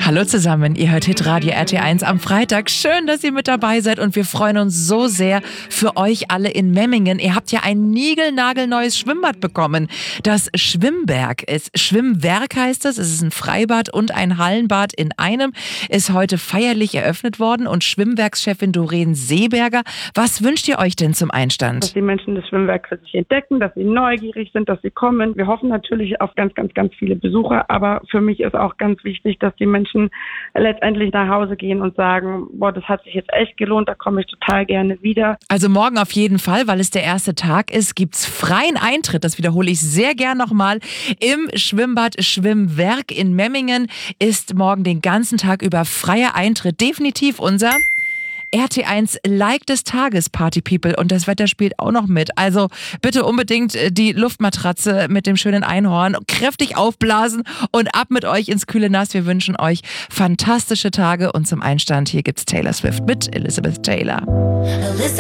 Hallo zusammen, ihr hört Hitradio RT1 am Freitag. Schön, dass ihr mit dabei seid und wir freuen uns so sehr für euch alle in Memmingen. Ihr habt ja ein niegelnagelneues Schwimmbad bekommen. Das Schwimmberg ist. Schwimmwerk heißt es. Es ist ein Freibad und ein Hallenbad in einem. Ist heute feierlich eröffnet worden und Schwimmwerkschefin Doreen Seeberger. Was wünscht ihr euch denn zum Einstand? Dass die Menschen das Schwimmwerk für sich entdecken, dass sie neugierig sind, dass sie kommen. Wir hoffen natürlich auf ganz viele Besucher, aber für mich ist auch ganz wichtig, dass die Menschen letztendlich nach Hause gehen und sagen, boah, das hat sich jetzt echt gelohnt, da komme ich total gerne wieder. Also morgen auf jeden Fall, weil es der erste Tag ist, gibt's freien Eintritt, das wiederhole ich sehr gern nochmal, im Schwimmbad Schwimmwerk in Memmingen ist morgen den ganzen Tag über freier Eintritt. Definitiv unser RT1 Like des Tages, Party People, und das Wetter spielt auch noch mit. Also bitte unbedingt die Luftmatratze mit dem schönen Einhorn kräftig aufblasen und ab mit euch ins kühle Nass. Wir wünschen euch fantastische Tage und zum Einstand hier gibt's Taylor Swift mit Elizabeth Taylor.